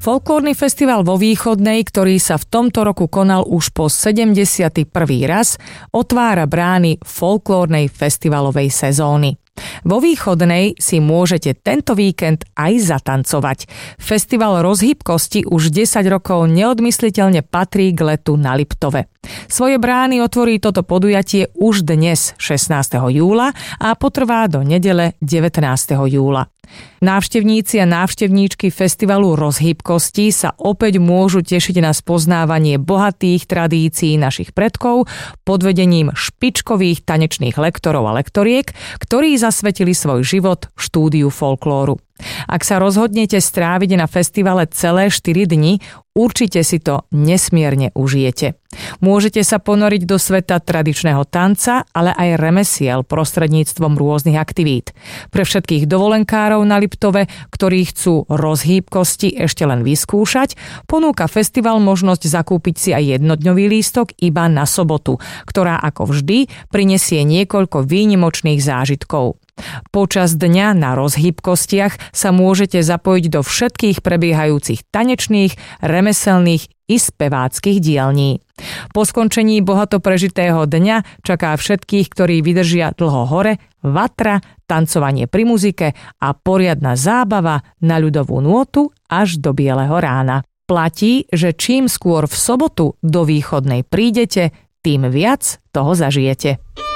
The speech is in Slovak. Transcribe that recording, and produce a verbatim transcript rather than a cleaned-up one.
Folklórny festival vo Východnej, ktorý sa v tomto roku konal už po sedemdesiaty prvý raz, otvára brány folklórnej festivalovej sezóny. Vo Východnej si môžete tento víkend aj zatancovať. Festival rozhýbkosti už desať rokov neodmysliteľne patrí k letu na Liptove. Svoje brány otvorí toto podujatie už dnes, šestnásteho júla, a potrvá do nedele, devätnásteho júla. Návštevníci a návštevníčky festivalu rozhýbkosti sa opäť môžu tešiť na spoznávanie bohatých tradícií našich predkov pod vedením špičkových tanečných lektorov a lektoriek, ktorí zasvetili svoj život v štúdiu folklóru. Ak sa rozhodnete stráviť na festivale celé štyri dni, určite si to nesmierne užijete. Môžete sa ponoriť do sveta tradičného tanca, ale aj remesiel prostredníctvom rôznych aktivít. Pre všetkých dovolenkárov na Liptove, ktorí chcú rozhýbkosti ešte len vyskúšať, ponúka festival možnosť zakúpiť si aj jednodňový lístok iba na sobotu, ktorá ako vždy prinesie niekoľko výnimočných zážitkov. Počas dňa na rozhýbkostiach sa môžete zapojiť do všetkých prebiehajúcich tanečných, remeselných i speváckych dielní. Po skončení bohato prežitého dňa čaká všetkých, ktorí vydržia dlho hore, vatra, tancovanie pri muzike a poriadna zábava na ľudovú nôtu až do bieleho rána. Platí, že čím skôr v sobotu do Východnej prídete, tým viac toho zažijete.